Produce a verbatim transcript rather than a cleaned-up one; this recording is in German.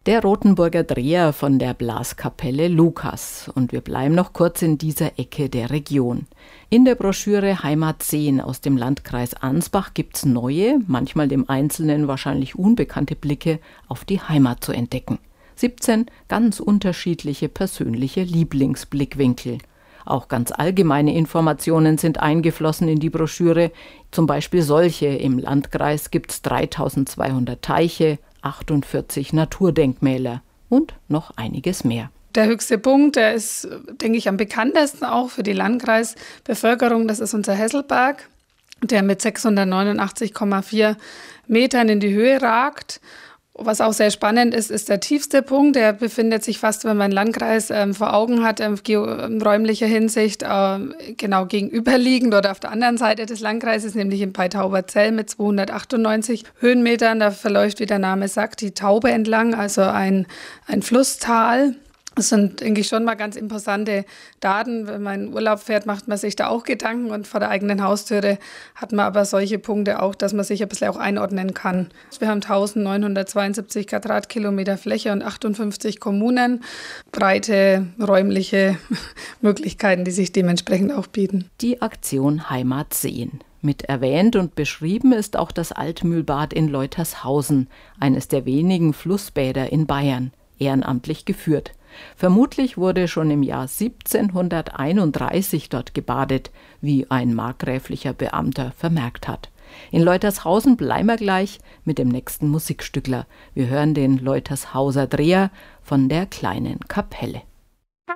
Der Rothenburger Dreher von der Blaskapelle Lukas. Und wir bleiben noch kurz in dieser Ecke der Region. In der Broschüre Heimat sehen aus dem Landkreis Ansbach gibt's neue, manchmal dem Einzelnen wahrscheinlich unbekannte Blicke auf die Heimat zu entdecken. siebzehn ganz unterschiedliche persönliche Lieblingsblickwinkel. Auch ganz allgemeine Informationen sind eingeflossen in die Broschüre, zum Beispiel solche: Im Landkreis gibt's dreitausendzweihundert Teiche, achtundvierzig Naturdenkmäler und noch einiges mehr. Der höchste Punkt, der ist, denke ich, am bekanntesten auch für die Landkreisbevölkerung, das ist unser Hesselberg, der mit sechshundertneunundachtzig Komma vier Metern in die Höhe ragt. Was auch sehr spannend ist, ist der tiefste Punkt. Der befindet sich fast, wenn man einen Landkreis ähm, vor Augen hat, in ähm, räumlicher Hinsicht, äh, genau gegenüberliegend oder auf der anderen Seite des Landkreises, nämlich in Peitauberzell mit zweihundertachtundneunzig Höhenmetern. Da verläuft, wie der Name sagt, die Taube entlang, also ein, ein Flusstal. Das sind, denke ich, schon mal ganz imposante Daten. Wenn man in Urlaub fährt, macht man sich da auch Gedanken. Und vor der eigenen Haustüre hat man aber solche Punkte auch, dass man sich ein bisschen auch einordnen kann. Wir haben eintausendneunhundertzweiundsiebzig Quadratkilometer Fläche und achtundfünfzig Kommunen. Breite räumliche Möglichkeiten, die sich dementsprechend auch bieten. Die Aktion Heimat sehen. Mit erwähnt und beschrieben ist auch das Altmühlbad in Leutershausen, eines der wenigen Flussbäder in Bayern, ehrenamtlich geführt. Vermutlich wurde schon im Jahr siebzehnhunderteinunddreißig dort gebadet, wie ein markgräflicher Beamter vermerkt hat. In Leutershausen bleiben wir gleich mit dem nächsten Musikstückler. Wir hören den Leutershauser Dreher von der kleinen Kapelle.